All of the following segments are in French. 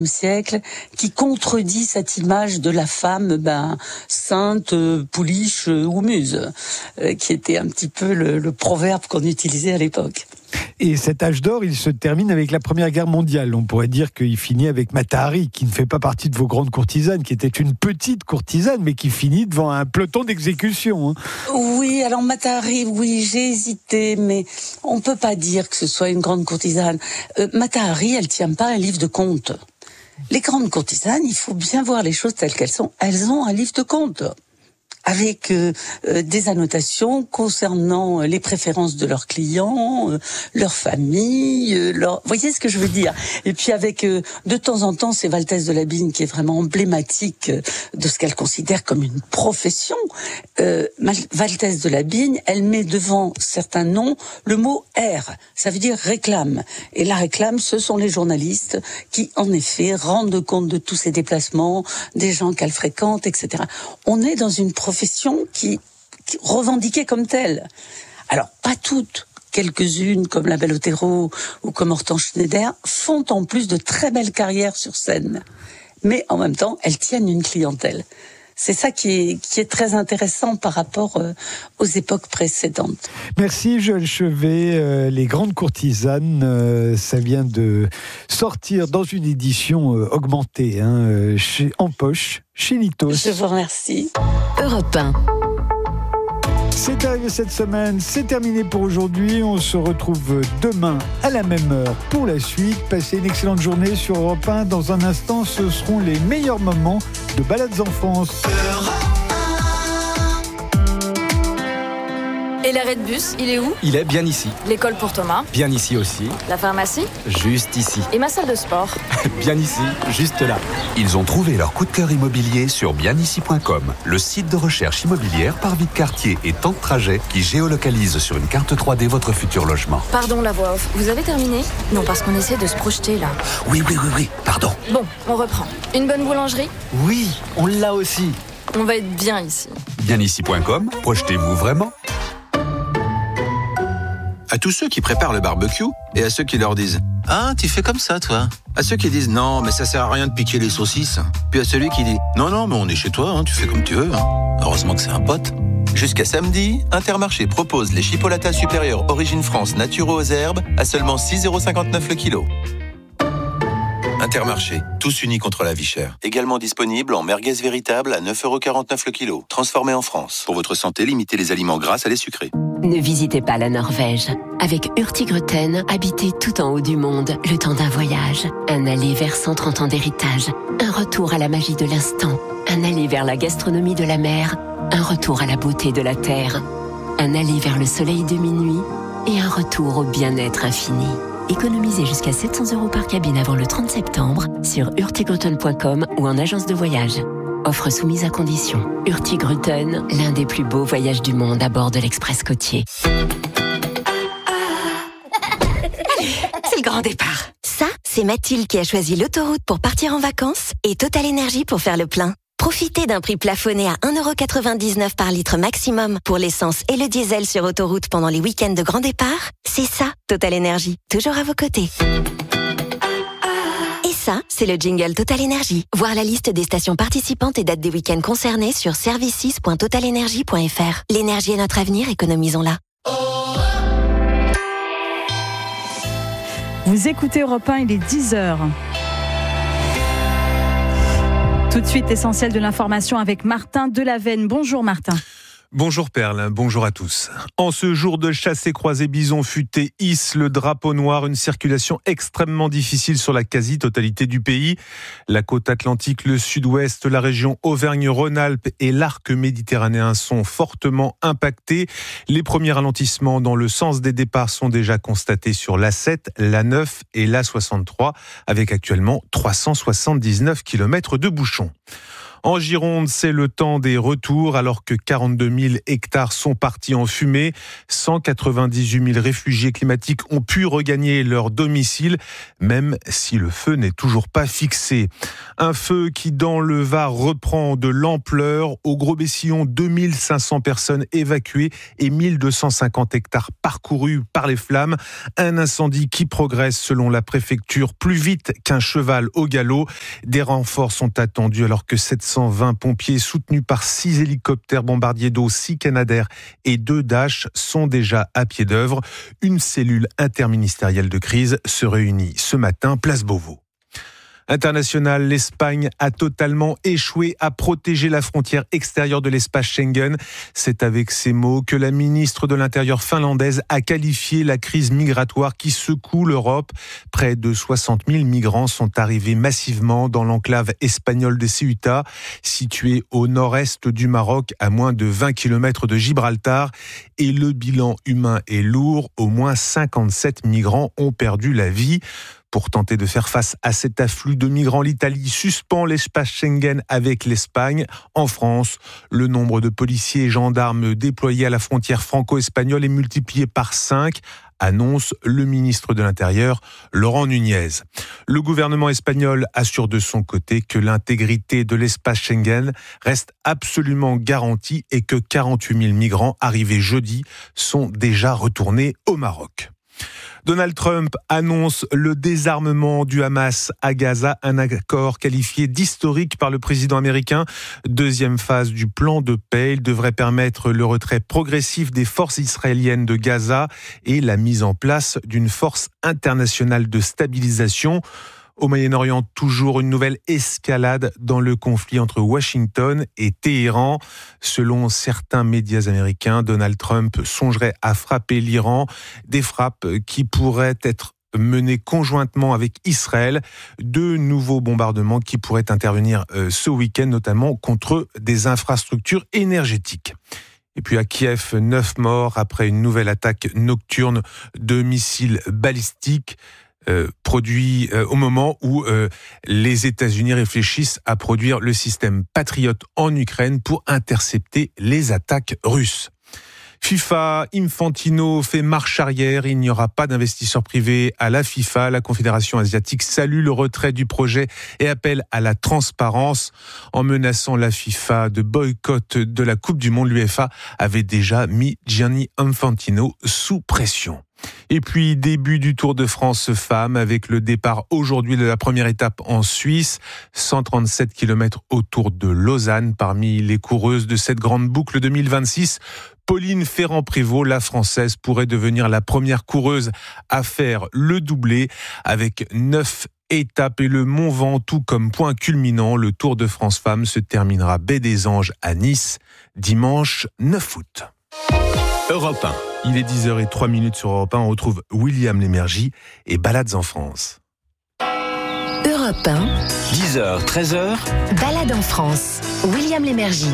siècle qui contredit cette image de la femme sainte, pouliche ou muse, qui était un petit peu le proverbe qu'on utilisait à l'époque. Et cet âge d'or, il se termine avec la Première Guerre mondiale. On pourrait dire qu'il finit avec Mata Hari, qui ne fait pas partie de vos grandes courtisanes, qui était une petite courtisane, mais qui finit devant un peloton d'exécution. Oui, alors Mata Hari, oui, j'ai hésité, mais on peut pas dire que ce soit une grande courtisane. Mata Hari, elle tient pas un livre de contes. Les grandes courtisanes, il faut bien voir les choses telles qu'elles sont. Elles ont un livre de comptes avec des annotations concernant les préférences de leurs clients, leur famille, vous voyez ce que je veux dire. Et puis avec de temps en temps, c'est Valtès de Labigne qui est vraiment emblématique de ce qu'elle considère comme une profession. Valtès de Labigne, elle met devant certains noms le mot R, ça veut dire réclame. Et la réclame, ce sont les journalistes qui, en effet, rendent compte de tous ces déplacements, des gens qu'elle fréquente, etc. On est dans une profession qui revendiquée comme telle. Alors, pas toutes. Quelques-unes, comme la Belle Otero ou comme Hortense Schneider, font en plus de très belles carrières sur scène. Mais en même temps, elles tiennent une clientèle. C'est ça qui est très intéressant par rapport aux époques précédentes. Merci Joël Chevet. Les grandes courtisanes, ça vient de sortir dans une édition augmentée, en poche, chez Litos. Je vous remercie. Europe 1. C'est arrivé cette semaine, c'est terminé pour aujourd'hui. On se retrouve demain à la même heure pour la suite. Passez une excellente journée sur Europe 1. Dans un instant, ce seront les meilleurs moments de Balades en France. Et l'arrêt de bus, il est où? Il est bien ici. L'école pour Thomas? Bien ici aussi. La pharmacie? Juste ici. Et ma salle de sport? Bien ici, juste là. Ils ont trouvé leur coup de cœur immobilier sur bienici.com, le site de recherche immobilière par vie de quartier et temps de trajet qui géolocalise sur une carte 3D votre futur logement. Pardon la voix off, vous avez terminé? Non, parce qu'on essaie de se projeter là. Oui, pardon. Bon, on reprend. Une bonne boulangerie? Oui, on l'a aussi. On va être bien ici. Bienici.com, projetez-vous vraiment? À tous ceux qui préparent le barbecue et à ceux qui leur disent « Ah, tu fais comme ça, toi ?» À ceux qui disent « Non, mais ça sert à rien de piquer les saucisses ». Puis à celui qui dit « Non, mais on est chez toi, tu fais comme tu veux. Heureusement que c'est un pote. » Jusqu'à samedi, Intermarché propose les chipolatas supérieures Origine France naturaux aux herbes à seulement 6,59€ le kilo. Intermarché, tous unis contre la vie chère. Également disponible en merguez véritable à 9,49€ le kilo. Transformé en France. Pour votre santé, limitez les aliments gras à les sucrés. Ne visitez pas la Norvège. Avec Hurtigruten, habitez tout en haut du monde le temps d'un voyage. Un aller vers 130 ans d'héritage. Un retour à la magie de l'instant. Un aller vers la gastronomie de la mer. Un retour à la beauté de la terre. Un aller vers le soleil de minuit. Et un retour au bien-être infini. Économisez jusqu'à 700€ par cabine avant le 30 septembre sur hurtigruten.com ou en agence de voyage. Offre soumise à condition. Hurtigruten, l'un des plus beaux voyages du monde à bord de l'Express côtier. C'est le grand départ. Ça, c'est Mathilde qui a choisi l'autoroute pour partir en vacances et Total Énergie pour faire le plein. Profitez d'un prix plafonné à 1,99€ par litre maximum pour l'essence et le diesel sur autoroute pendant les week-ends de grand départ. C'est ça, Total Énergie. Toujours à vos côtés. Et ça, c'est le jingle Total Énergie. Voir la liste des stations participantes et dates des week-ends concernés sur services.totalenergie.fr. L'énergie est notre avenir, économisons-la. Vous écoutez Europe 1, il est 10h. Tout de suite, essentiel de l'information avec Martin Delavenne. Bonjour Martin. Bonjour Perle, bonjour à tous. En ce jour de chassé croisé bison futé hisse le drapeau noir, une circulation extrêmement difficile sur la quasi-totalité du pays. La côte atlantique, le sud-ouest, la région Auvergne-Rhône-Alpes et l'arc méditerranéen sont fortement impactés. Les premiers ralentissements dans le sens des départs sont déjà constatés sur l'A7, l'A9 et l'A63, avec actuellement 379 km de bouchons. En Gironde, c'est le temps des retours alors que 42 000 hectares sont partis en fumée. 198 000 réfugiés climatiques ont pu regagner leur domicile, même si le feu n'est toujours pas fixé. Un feu qui, dans le Var, reprend de l'ampleur. Au Gros-Bessillon, 2500 personnes évacuées et 1250 hectares parcourus par les flammes. Un incendie qui progresse, selon la préfecture, plus vite qu'un cheval au galop. Des renforts sont attendus alors que 720 pompiers soutenus par 6 hélicoptères bombardiers d'eau, 6 Canadair et 2 Dash sont déjà à pied d'œuvre. Une cellule interministérielle de crise se réunit ce matin, place Beauvau. International, l'Espagne a totalement échoué à protéger la frontière extérieure de l'espace Schengen. C'est avec ces mots que la ministre de l'Intérieur finlandaise a qualifié la crise migratoire qui secoue l'Europe. Près de 60 000 migrants sont arrivés massivement dans l'enclave espagnole de Ceuta, située au nord-est du Maroc, à moins de 20 km de Gibraltar. Et le bilan humain est lourd. Au moins 57 migrants ont perdu la vie. Pour tenter de faire face à cet afflux de migrants, l'Italie suspend l'espace Schengen avec l'Espagne. En France, le nombre de policiers et gendarmes déployés à la frontière franco-espagnole est multiplié par 5, annonce le ministre de l'Intérieur, Laurent Nunez. Le gouvernement espagnol assure de son côté que l'intégrité de l'espace Schengen reste absolument garantie et que 48 000 migrants arrivés jeudi sont déjà retournés au Maroc. Donald Trump annonce le désarmement du Hamas à Gaza, un accord qualifié d'historique par le président américain. Deuxième phase du plan de paix, il devrait permettre le retrait progressif des forces israéliennes de Gaza et la mise en place d'une force internationale de stabilisation. Au Moyen-Orient, toujours une nouvelle escalade dans le conflit entre Washington et Téhéran. Selon certains médias américains, Donald Trump songerait à frapper l'Iran, des frappes qui pourraient être menées conjointement avec Israël. 2 nouveaux bombardements qui pourraient intervenir ce week-end, notamment contre des infrastructures énergétiques. Et puis à Kiev, 9 morts après une nouvelle attaque nocturne de missiles balistiques. Produit au moment où les États-Unis réfléchissent à produire le système Patriot en Ukraine pour intercepter les attaques russes. FIFA, Infantino fait marche arrière, il n'y aura pas d'investisseurs privés à la FIFA. La Confédération asiatique salue le retrait du projet et appelle à la transparence. En menaçant la FIFA de boycott de la Coupe du Monde, l'UEFA avait déjà mis Gianni Infantino sous pression. Et puis, début du Tour de France femmes avec le départ aujourd'hui de la première étape en Suisse. 137 km autour de Lausanne. Parmi les coureuses de cette grande boucle 2026, Pauline Ferrand-Prévot, la Française, pourrait devenir la première coureuse à faire le doublé avec 9 étapes et le Mont Ventoux comme point culminant. Le Tour de France femmes se terminera baie des Anges à Nice, dimanche 9 août. Europe 1. Il est 10h03 sur Europe 1. On retrouve William Lémergie et Balades en France. Europe 1. 10h, 13h. Balades en France. William Lémergie.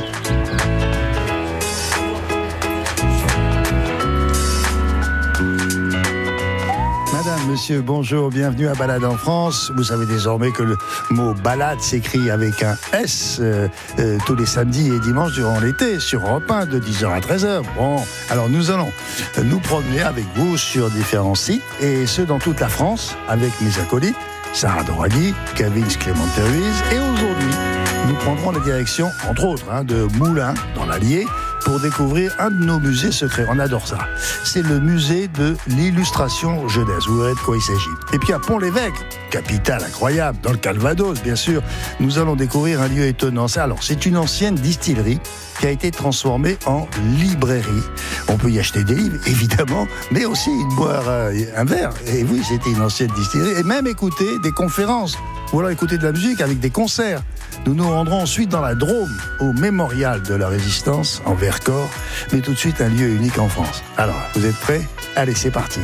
Madame, monsieur, bonjour, bienvenue à Balades en France. Vous savez désormais que le mot balade s'écrit avec un S tous les samedis et dimanches durant l'été sur Europe 1 de 10h à 13h. Bon, alors nous allons nous promener avec vous sur différents sites et ceux dans toute la France avec mes acolytes Sarah Doraghi, Kevin Clément-Ruiz et aujourd'hui nous prendrons la direction, entre autres, de Moulins dans l'Allier pour découvrir un de nos musées secrets. On adore ça. C'est le musée de l'illustration jeunesse. Vous verrez de quoi il s'agit. Et puis à Pont-l'Évêque, capitale incroyable, dans le Calvados, bien sûr, nous allons découvrir un lieu étonnant. Alors, c'est une ancienne distillerie qui a été transformée en librairie. On peut y acheter des livres, évidemment, mais aussi boire un verre. Et oui, c'était une ancienne distillerie. Et même écouter des conférences. Ou alors écouter de la musique avec des concerts. Nous nous rendrons ensuite dans la Drôme, au mémorial de la Résistance, en Vercors, mais tout de suite un lieu unique en France. Alors, vous êtes prêts ? Allez, c'est parti.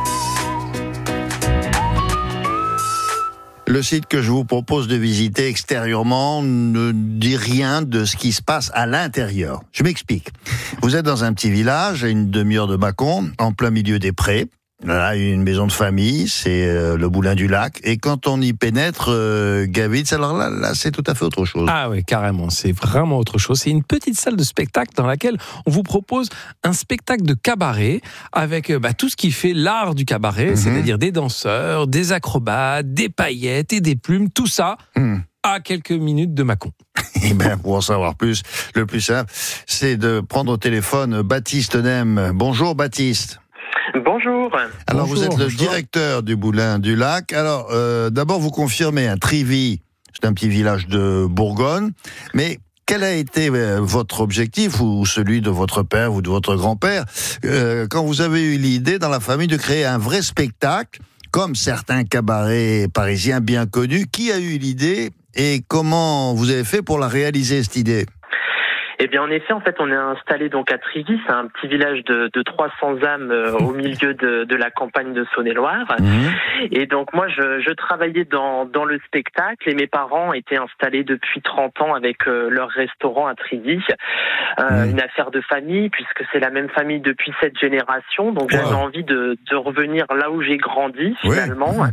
Le site que je vous propose de visiter extérieurement ne dit rien de ce qui se passe à l'intérieur. Je m'explique. Vous êtes dans un petit village, à une demi-heure de Mâcon, en plein milieu des prés. Là, une maison de famille, c'est le Boulin du Lac. Et quand on y pénètre, Gavitz, alors là, c'est tout à fait autre chose. Ah oui, carrément, c'est vraiment autre chose. C'est une petite salle de spectacle dans laquelle on vous propose un spectacle de cabaret avec tout ce qui fait l'art du cabaret, c'est-à-dire des danseurs, des acrobates, des paillettes et des plumes, tout ça à quelques minutes de Mâcon. Et bien, pour en savoir plus, le plus simple, c'est de prendre au téléphone Baptiste Nem. Bonjour Baptiste. Bonjour. Alors Bonjour, vous êtes le directeur du Boulin du Lac. Alors d'abord vous confirmez Trivy, c'est un petit village de Bourgogne, mais quel a été votre objectif ou celui de votre père ou de votre grand-père quand vous avez eu l'idée dans la famille de créer un vrai spectacle comme certains cabarets parisiens bien connus? Qui a eu l'idée et comment vous avez fait pour la réaliser cette idée? Eh bien, en effet, on est installé donc à Trivy, c'est un petit village de 300 âmes au milieu de la campagne de Saône-et-Loire. Et donc, moi, je travaillais dans le spectacle et mes parents étaient installés depuis 30 ans avec leur restaurant à Trivy. Une affaire de famille, puisque c'est la même famille depuis 7 générations. Donc, j'avais envie de revenir là où j'ai grandi, finalement.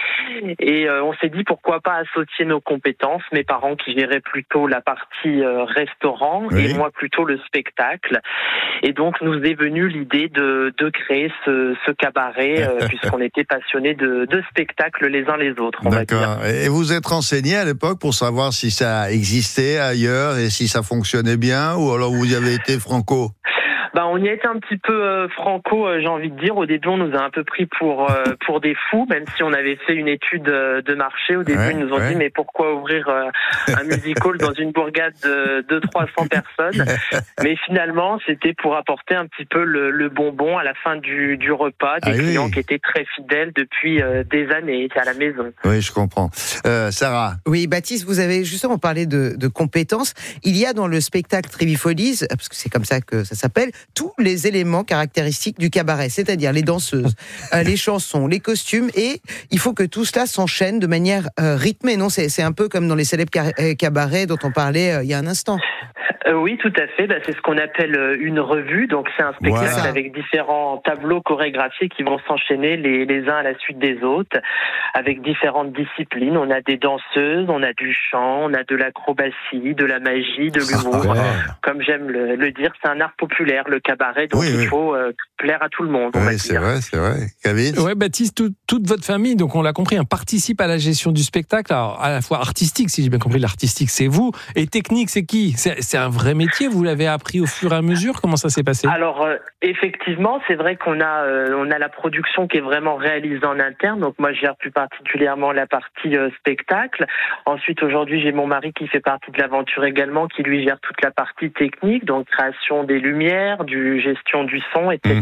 Et on s'est dit, pourquoi pas associer nos compétences. Mes parents qui géraient plutôt la partie restaurant et moi plutôt le spectacle. Et donc nous est venue l'idée de créer ce cabaret puisqu'on était passionnés de spectacles les uns les autres. D'accord. Et vous êtes renseigné à l'époque pour savoir si ça existait ailleurs et si ça fonctionnait bien, ou alors vous y avez été franco? On y a été un petit peu franco, j'ai envie de dire. Au début, on nous a un peu pris pour des fous, même si on avait fait une étude de marché. Au début, ils nous ont dit, mais pourquoi ouvrir un musical dans une bourgade de 300 personnes? Mais finalement, c'était pour apporter un petit peu le bonbon à la fin du repas, des clients qui étaient très fidèles depuis des années à la maison. Oui, je comprends. Sarah? Oui, Baptiste, vous avez justement parlé de compétences. Il y a dans le spectacle Trivy Folies, parce que c'est comme ça que ça s'appelle, tous les éléments caractéristiques du cabaret, c'est-à-dire les danseuses, les chansons, les costumes, et il faut que tout cela s'enchaîne de manière rythmée, non? C'est un peu comme dans les célèbres cabarets dont on parlait il y a un instant. Oui, tout à fait. C'est ce qu'on appelle une revue. Donc, c'est un spectacle avec différents tableaux chorégraphiés qui vont s'enchaîner les uns à la suite des autres, avec différentes disciplines. On a des danseuses, on a du chant, on a de l'acrobatie, de la magie, de l'humour. Comme j'aime le dire, c'est un art populaire, le cabaret, donc il faut plaire à tout le monde. Oui, c'est vrai. Gavitz? Ouais, Baptiste, toute votre famille, donc on l'a compris, participe à la gestion du spectacle, alors à la fois artistique, si j'ai bien compris, l'artistique c'est vous, et technique c'est qui? C'est un vrai métier, vous l'avez appris au fur et à mesure? Comment ça s'est passé? Alors, effectivement, c'est vrai qu'on a la production qui est vraiment réalisée en interne, donc moi je gère plus particulièrement la partie spectacle. Ensuite, aujourd'hui, j'ai mon mari qui fait partie de l'aventure également, qui lui gère toute la partie technique, donc création des lumières, gestion du son, etc.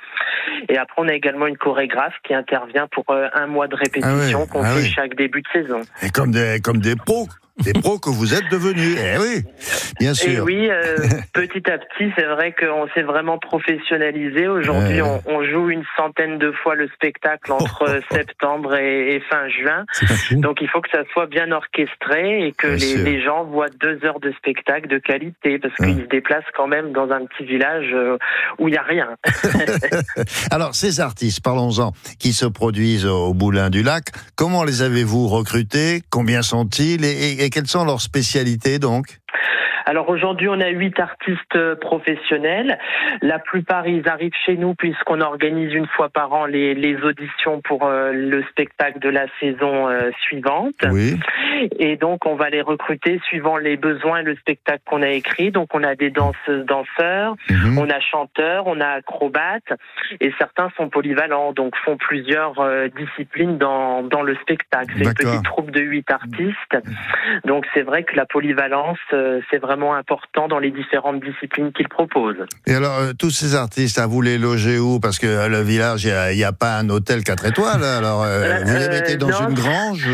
Et après, on a également une chorégraphe qui intervient pour un mois de répétition qu'on fait chaque début de saison. Et comme des pros. Des pros que vous êtes devenus, oui, bien sûr. Et oui, petit à petit, c'est vrai qu'on s'est vraiment professionnalisé. Aujourd'hui, on joue une centaine de fois le spectacle entre septembre et fin juin. Donc, il faut que ça soit bien orchestré et que les gens voient 2 heures de spectacle de qualité, parce qu'ils se déplacent quand même dans un petit village où il n'y a rien. Alors, ces artistes, parlons-en, qui se produisent au Boulin du Lac, comment les avez-vous recrutés? Combien sont-ils et quelles sont leurs spécialités, donc? Alors aujourd'hui, on a 8 artistes professionnels. La plupart, ils arrivent chez nous puisqu'on organise une fois par an les auditions pour le spectacle de la saison suivante. Oui. Et donc, on va les recruter suivant les besoins et le spectacle qu'on a écrit. Donc, on a des danseuses, danseurs, on a chanteurs, on a acrobates, et certains sont polyvalents, donc font plusieurs disciplines dans le spectacle. C'est une petite troupe de 8 artistes. Donc, c'est vrai que la polyvalence, c'est vraiment important dans les différentes disciplines qu'ils proposent. Et alors, tous ces artistes, vous les logez où? Parce que le village, il n'y a pas un hôtel 4 étoiles. Alors, vous les mettez dans une grange?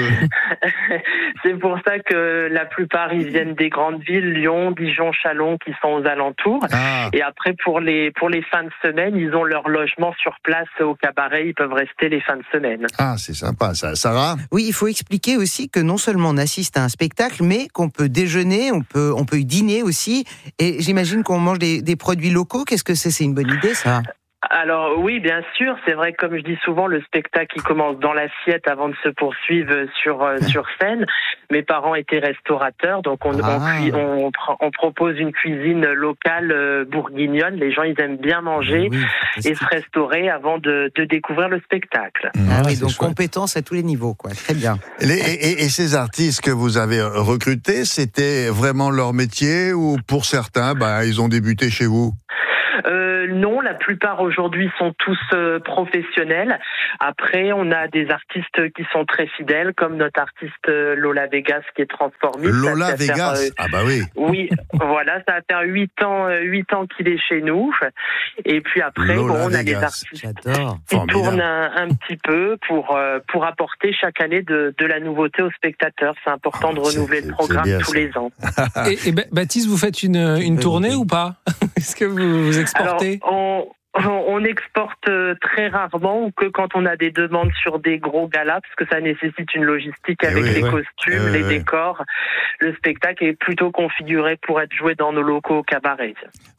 C'est pour ça que la plupart, ils viennent des grandes villes, Lyon, Dijon, Châlons, qui sont aux alentours. Et après, pour les fins de semaine, ils ont leur logement sur place au cabaret. Ils peuvent rester les fins de semaine. Ah, c'est sympa, ça. Sarah? Oui, il faut expliquer aussi que non seulement on assiste à un spectacle, mais qu'on peut déjeuner, on peut y dîner aussi. Et j'imagine qu'on mange des produits locaux. Qu'est-ce que c'est? C'est une bonne idée, ça? Alors oui, bien sûr, c'est vrai, comme je dis souvent, le spectacle il commence dans l'assiette avant de se poursuivre sur scène. Mes parents étaient restaurateurs, donc on propose une cuisine locale bourguignonne. Les gens ils aiment bien manger et se restaurer avant de découvrir le spectacle. Oui, donc compétence à tous les niveaux, quoi. Très bien. Et ces artistes que vous avez recrutés, c'était vraiment leur métier ou pour certains, ils ont débuté chez vous? Non, la plupart aujourd'hui sont tous professionnels. Après, on a des artistes qui sont très fidèles, comme notre artiste Lola Vegas qui est transformiste. Lola Vegas, ah bah oui. Oui, voilà, ça va faire 8 ans qu'il est chez nous. Et puis après, on a des artistes qui tournent un petit peu pour apporter chaque année de la nouveauté aux spectateurs. C'est important de renouveler le programme tous les ans. Et Baptiste, vous faites une tournée ou pas? Est-ce que vous exportez? Alors, on exporte très rarement ou que quand on a des demandes sur des gros galas, parce que ça nécessite une logistique avec les costumes, les décors. Le spectacle est plutôt configuré pour être joué dans nos locaux au cabaret.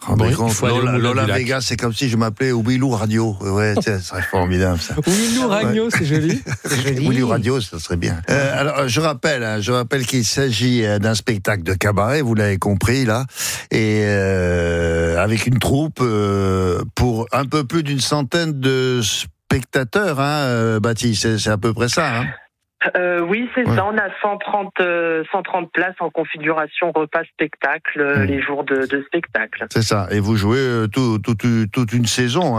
Lola Vegas, c'est comme si je m'appelais Willou Radio. Ouais, ça serait formidable ça. Willou Radio, c'est joli. Willou Radio, ça serait bien. Alors, je rappelle qu'il s'agit d'un spectacle de cabaret, vous l'avez compris là, et avec une troupe pour un peu plus d'une centaine de spectateurs, Baptiste, c'est à peu près ça, Oui, c'est ça. On a 130 places en configuration repas-spectacle les jours de spectacle. C'est ça. Et vous jouez toute une saison,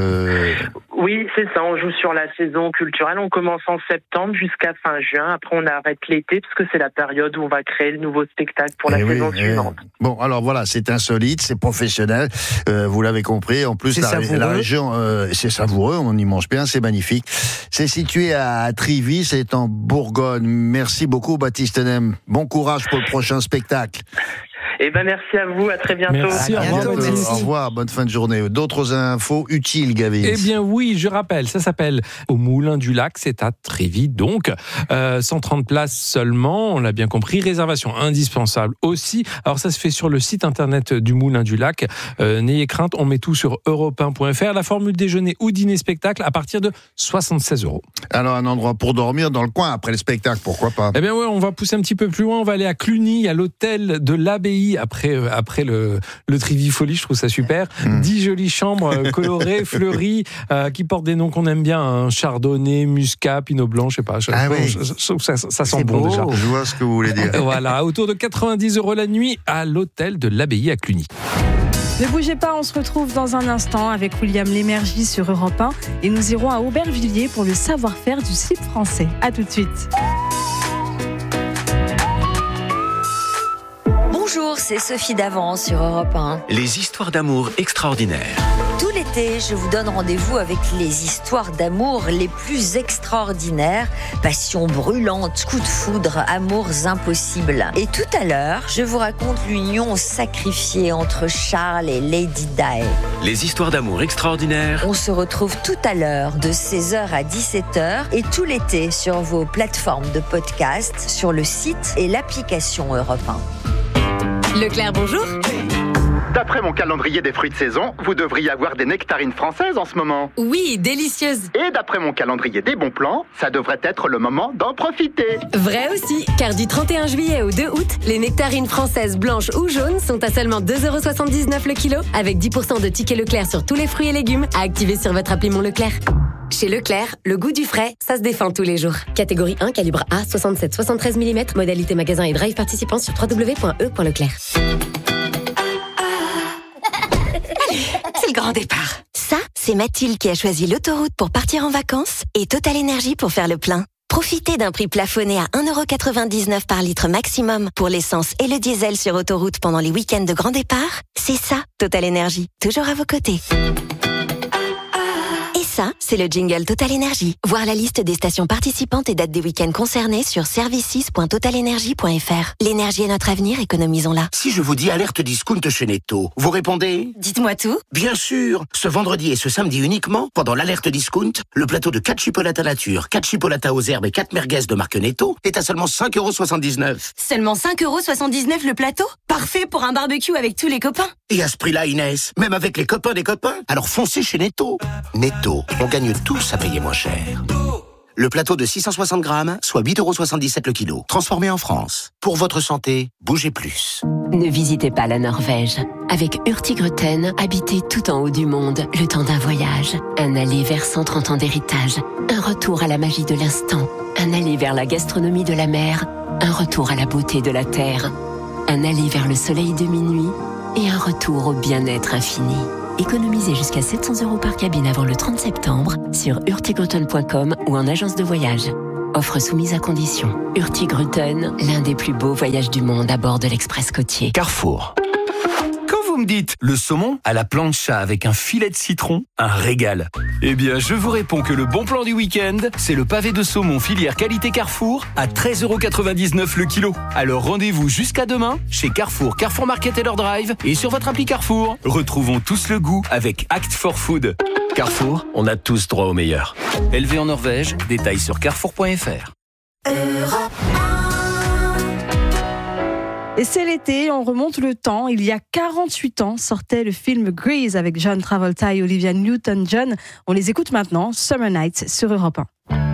Oui, c'est ça. On joue sur la saison culturelle. On commence en septembre jusqu'à fin juin. Après, on arrête l'été parce que c'est la période où on va créer le nouveau spectacle pour la saison suivante. Bon, alors voilà, c'est insolite, c'est professionnel. Vous l'avez compris. En plus, la région, c'est savoureux. On y mange bien, c'est magnifique. C'est situé à Trivy, c'est en Bourgogne. Merci beaucoup, Baptiste Nem. Bon courage pour le prochain spectacle. Merci à vous, à très bientôt. Merci, à bientôt. Au revoir, bonne fin de journée. D'autres infos utiles, Gavin? Eh bien oui, je rappelle, ça s'appelle Au Moulin du Lac, c'est à Trévis, donc 130 places seulement, on l'a bien compris, réservation indispensable aussi. Alors ça se fait sur le site internet du Moulin du Lac. N'ayez crainte, on met tout sur europe1.fr. La formule déjeuner ou dîner spectacle à partir de 76 €. Alors un endroit pour dormir dans le coin après le spectacle, pourquoi pas? Eh bien ouais, on va pousser un petit peu plus loin, on va aller à Cluny, à l'hôtel de l'Abbaye. Après le Trivifolie, je trouve ça super. 10 jolies chambres colorées, fleuries, qui portent des noms qu'on aime bien, Chardonnay, Muscat, Pinot Blanc, je sais pas. Je trouve ça sent bon déjà. Je vois ce que vous voulez dire. Voilà, autour de 90 € la nuit à l'hôtel de l'Abbaye à Cluny. Ne bougez pas, on se retrouve dans un instant avec William Lémergie sur Europe 1 et nous irons à Aubervilliers pour le savoir-faire du slip français. À tout de suite. Bonjour, c'est Sophie Davant sur Europe 1. Les histoires d'amour extraordinaires. Tout l'été, je vous donne rendez-vous avec les histoires d'amour les plus extraordinaires. Passion brûlante, coups de foudre, amours impossibles. Et tout à l'heure, je vous raconte l'union sacrifiée entre Charles et Lady Di. Les histoires d'amour extraordinaires. On se retrouve tout à l'heure de 16h à 17h et tout l'été sur vos plateformes de podcast, sur le site et l'application Europe 1. Leclerc, bonjour. D'après mon calendrier des fruits de saison, vous devriez avoir des nectarines françaises en ce moment. Oui, délicieuses. Et d'après mon calendrier des bons plans, ça devrait être le moment d'en profiter. Vrai aussi, car du 31 juillet au 2 août, les nectarines françaises blanches ou jaunes sont à seulement 2,79 € le kilo, avec 10% de tickets Leclerc sur tous les fruits et légumes à activer sur votre appli Mon Leclerc. Chez Leclerc, le goût du frais, ça se défend tous les jours. Catégorie 1, calibre A, 67-73 mm, modalité magasin et drive participant sur www.e.leclerc. C'est le grand départ. Ça, c'est Mathilde qui a choisi l'autoroute pour partir en vacances et Total Énergie pour faire le plein. Profitez d'un prix plafonné à 1,99 € par litre maximum pour l'essence et le diesel sur autoroute pendant les week-ends de grand départ. C'est ça, Total Énergie, toujours à vos côtés. Et Ça, c'est le jingle Total Énergie. Voir la liste des stations participantes et dates des week-ends concernés sur services.totalenergie.fr. L'énergie est notre avenir, économisons-la. Si je vous dis alerte discount chez Netto, vous répondez ? Dites-moi tout. Bien sûr. Ce vendredi et ce samedi uniquement, pendant l'alerte discount, le plateau de 4 chipolatas nature, 4 chipolatas aux herbes et 4 merguez de marque Netto est à seulement 5,79 €. Seulement 5,79 € le plateau ? Parfait pour un barbecue avec tous les copains. Et à ce prix-là, Inès, même avec les copains des copains, alors foncez chez Netto. Netto, on gagne tous à payer moins cher. Le plateau de 660 grammes, soit 8,77 € le kilo. Transformé en France. Pour votre santé, bougez plus. Ne visitez pas la Norvège. Avec Hurtigruten, habitez tout en haut du monde le temps d'un voyage. Un aller vers 130 ans d'héritage. Un retour à la magie de l'instant. Un aller vers la gastronomie de la mer. Un retour à la beauté de la terre. Un aller vers le soleil de minuit. Et un retour au bien-être infini. Économisez jusqu'à 700 € par cabine avant le 30 septembre sur hurtigruten.com ou en agence de voyage. Offre soumise à condition. Hurtigruten, l'un des plus beaux voyages du monde à bord de l'Express côtier. Carrefour. Quand vous me dites le saumon à la plancha avec un filet de citron, un régal. Eh bien, je vous réponds que le bon plan du week-end, c'est le pavé de saumon filière qualité Carrefour à 13,99 € le kilo. Alors rendez-vous jusqu'à demain chez Carrefour, Carrefour Market et leur drive et sur votre appli Carrefour. Retrouvons tous le goût avec Act for Food. Carrefour, on a tous droit au meilleur. Élevé en Norvège, détails sur carrefour.fr. Et c'est l'été, on remonte le temps. Il y a 48 ans sortait le film Grease avec John Travolta et Olivia Newton-John. On les écoute maintenant, Summer Nights sur Europe 1.